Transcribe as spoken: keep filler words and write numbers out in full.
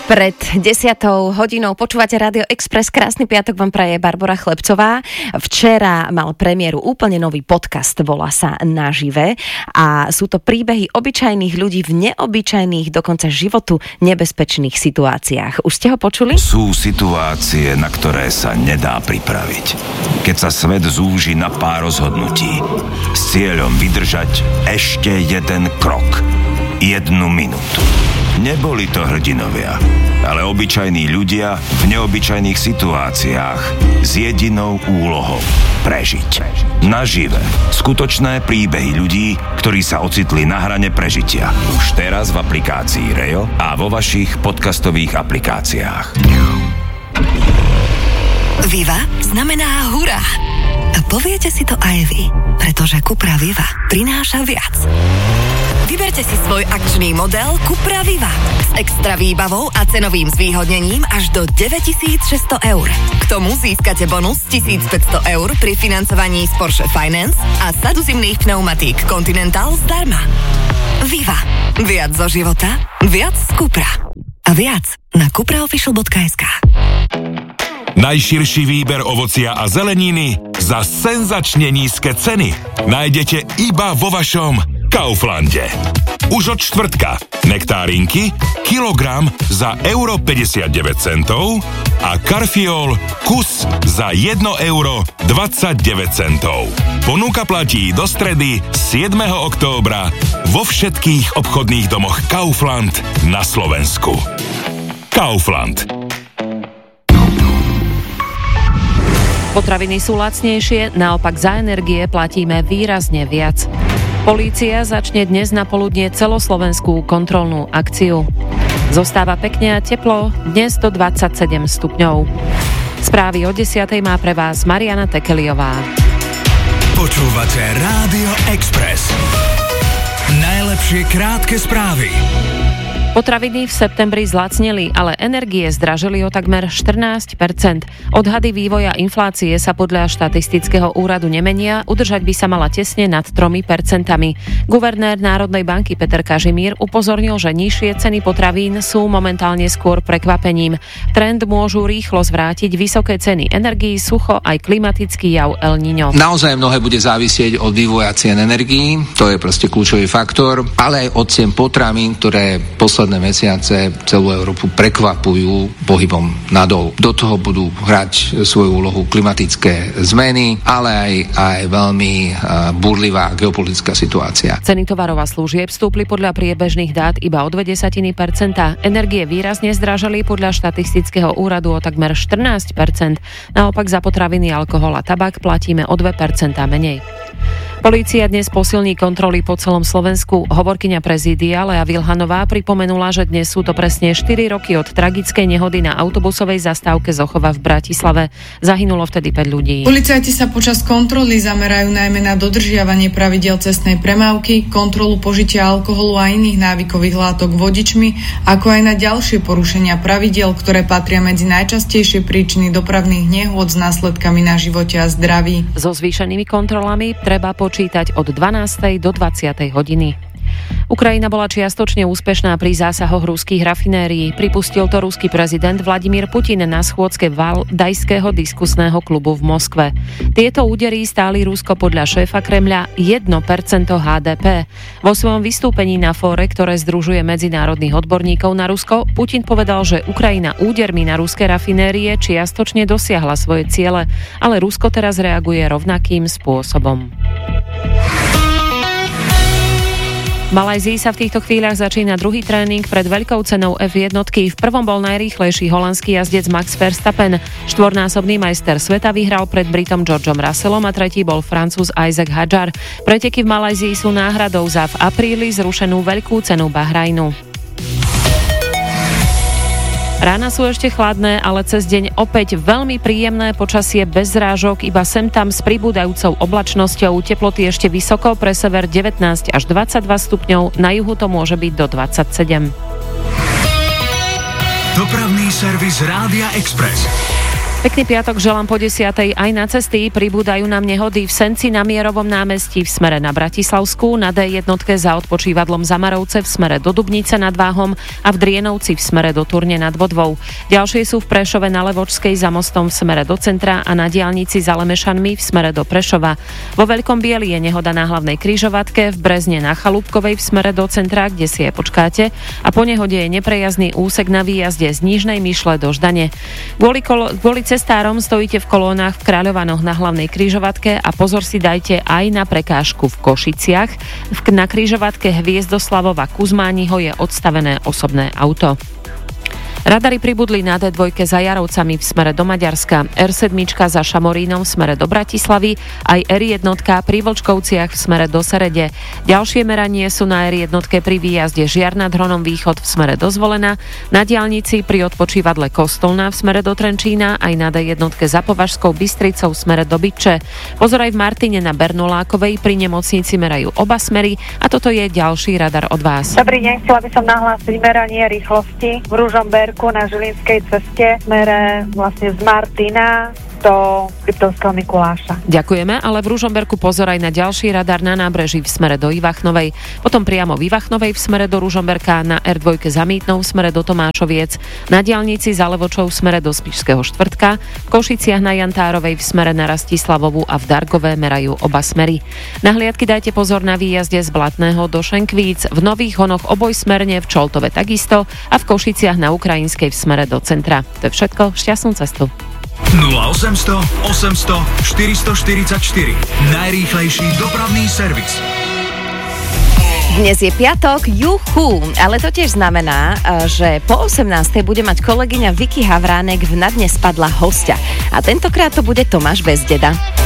Pred desiatou hodinou počúvate Rádio Express. Krásny piatok vám praje Barbora Chlebcová. Včera mal premiéru úplne nový podcast, volá sa Nažive a sú to príbehy obyčajných ľudí v neobyčajných, dokonca životu nebezpečných situáciách. Už ste ho počuli? Sú situácie, na ktoré sa nedá pripraviť. Keď sa svet zúži na pár rozhodnutí s cieľom vydržať ešte jeden krok, jednu minútu. Neboli to hrdinovia, ale obyčajní ľudia v neobyčajných situáciách s jedinou úlohou prežiť. Nažive. Skutočné príbehy ľudí, ktorí sa ocitli na hrane prežitia. Už teraz v aplikácii Rejo a vo vašich podcastových aplikáciách. Viva znamená hurá. A poviete si to aj vy, pretože Cupra Viva prináša viac. Vyberte si svoj akčný model Cupra Viva s extra výbavou a cenovým zvýhodnením až do deväťtisícšesťsto eur. K tomu získate bonus tisícpäťsto eur pri financovaní z Porsche Finance a sadu zimných pneumatík Continental zdarma. Viva. Viac zo života, viac z Cupra. A viac na cupraofficial bodka es ká. Najširší výber ovocia a zeleniny za senzačne nízke ceny nájdete iba vo vašom Kauflande. Už od štvrtka nektárinky kilogram za euro päťdesiatdeväť centov a karfiol kus za jedno euro dvadsaťdeväť centov. Ponuka platí do stredy siedmeho októbra vo všetkých obchodných domoch Kaufland na Slovensku. Kaufland. Potraviny sú lacnejšie, naopak za energie platíme výrazne viac. Polícia začne dnes na poludnie celoslovenskú kontrolnú akciu. Zostáva pekne a teplo, dnes do dvadsaťsedem stupňov. Správy o desiatej má pre vás Mariana Tekeliová. Počúvate Rádio Express. Najlepšie krátke správy. Potraviny v septembri zlacneli, ale energie zdražili o takmer štrnásť percent. Odhady vývoja inflácie sa podľa štatistického úradu nemenia, udržať by sa mala tesne nad tromi percentami. Guvernér Národnej banky Peter Kažimír upozornil, že nižšie ceny potravín sú momentálne skôr prekvapením. Trend môžu rýchlo zvrátiť vysoké ceny energií, sucho aj klimatický jav El Niño. Naozaj mnohé bude závisieť od vývoja cien energií, to je proste kľúčový faktor, ale aj od cien potravín, ktoré posledné mesiace celú Európu prekvapujú pohybom nadol. Do toho budú hrať svoju úlohu klimatické zmeny, ale aj, aj veľmi uh, burlivá geopolitická situácia. Ceny tovarov a služieb stúpli podľa priebežných dát iba o dve desatiny percenta. Energie výrazne zdražili podľa štatistického úradu o takmer štrnásť percent. Naopak za potraviny, alkohol a tabak platíme o dve percentá menej. Polícia dnes posilní kontroly po celom Slovensku. Hovorkyňa prezídia Lea Vilhanová pripomenula, že dnes sú to presne štyri roky od tragickej nehody na autobusovej zastávke Zochova v Bratislave. Zahynulo vtedy päť ľudí. Policajti sa počas kontroly zamerajú najmä na dodržiavanie pravidiel cestnej premávky, kontrolu požitia alkoholu a iných návykových látok vodičmi, ako aj na ďalšie porušenia pravidiel, ktoré patria medzi najčastejšie príčiny dopravných nehôd s následkami na živote a zdraví. So zvýšenými kontrolami treba počítať od dvanástej do dvadsiatej hodiny. Ukrajina bola čiastočne úspešná pri zásahoch ruských rafinérií. Pripustil to ruský prezident Vladimír Putin na schôdzke Valdajského diskusného klubu v Moskve. Tieto údery stáli Rusko podľa šéfa Kremľa jedno percento há dé pé. Vo svojom vystúpení na fóre, ktoré združuje medzinárodných odborníkov na Rusko, Putin povedal, že Ukrajina údermi na ruské rafinérie čiastočne dosiahla svoje ciele, ale Rusko teraz reaguje rovnakým spôsobom. V Malajzii sa v týchto chvíľach začína druhý tréning pred veľkou cenou ef jeden. V prvom bol najrýchlejší holandský jazdec Max Verstappen. Štvornásobný majster sveta vyhral pred Britom Georgeom Russellom a tretí bol Francúz Isaac Hadjar. Preteky v Malajzii sú náhradou za v apríli zrušenú veľkú cenu Bahrajnu. Rána sú ešte chladné, ale cez deň opäť veľmi príjemné počasie bez zrážok, iba sem tam s pribúdajúcou oblačnosťou, teploty ešte vysoko, pre sever devätnásť až dvadsaťdva stupňov, na juhu to môže byť do dvadsaťsedem. Dopravný servis Rádia Express. Pekný piatok želám po desiatej. Aj na cesty pribúdajú nám nehody v Senci na Mierovom námestí v smere na Bratislavskú, na dé jednotke za odpočívadlom Zamarovce v smere do Dubnice nad Váhom a v Drienovci v smere do Turne nad Vodvou. Ďalšie sú v Prešove na Levočskej za mostom v smere do centra a na diaľnici za Lemešanmi v smere do Prešova. Vo Veľkom Bieli je nehoda na hlavnej križovatke, v Brezne na Chalúbkovej v smere do centra, kde si aj počkáte, a po nehode je neprejazdný úsek na výjazde z Nížnej Myšle do Ždane. Kvôli, kolo, kvôli cestárom stojíte v kolónach v Kráľovanoch na hlavnej križovatke a pozor si dajte aj na prekážku v Košiciach. Na križovatke Hviezdoslavova Kuzmániho je odstavené osobné auto. Radary pribudli na dé dva za Jarovcami v smere do Maďarska, er sedem za Šamorínom v smere do Bratislavy, aj er jeden pri Vlčkovciach v smere do Serede. Ďalšie meranie sú na er jeden pri výjazde Žiar nad Hronom východ v smere do Zvolena, na diaľnici pri odpočívadle Kostolná v smere do Trenčína, aj na dé jeden za Považskou Bystricou v smere do Bytče. Pozor aj v Martine na Bernolákovej, pri nemocnici merajú oba smery a toto je ďalší radar od vás. Dobrý deň, chcela by som nahlásiť meranie rýchlosti v Ružomberku na Žilinskej ceste, smere vlastne z Martina do Liptovského Mikuláša. Ďakujeme, ale v Ružomberku pozor aj na ďalší radar na nábreží v smere do Ivachnovej, potom priamo v Ivachnovej v smere do Ružomberka, na er dva za Mýtnou v smere do Tomášoviec, na diaľnici za Levočou v smere do Spišského Štvrtka, v Košiciach na Jantárovej v smere na Rastislavovu a v Dargové merajú oba smery. Na hliadky dajte pozor na výjazde z Blatného do Šenkvíc, v Nových Honoch obojsmerne, v Čoltove takisto a v Košiciach na Ukrajinskej v smere do centra. To je všetko, šťastnú cestu. nula osemsto osemsto štyristoštyridsaťštyri. Najrýchlejší dopravný servis. Dnes je piatok, juhu, ale to tiež znamená, že po osemnástej bude mať kolegyňa Vicky Havránek v Na dne spadla hostia. A tentokrát to bude Tomáš Bezdeda.